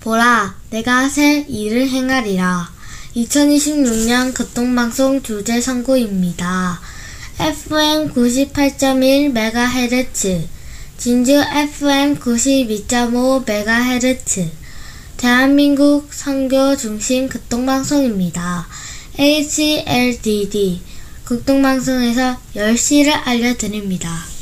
보라, 내가 새 일을 행하리라. 2026년 교통방송 주제 선고입니다. FM 98.1MHz, 진주 FM 92.5MHz, 대한민국 선교 중심 교통방송입니다. HLDD, 교통방송에서 10시를 알려드립니다.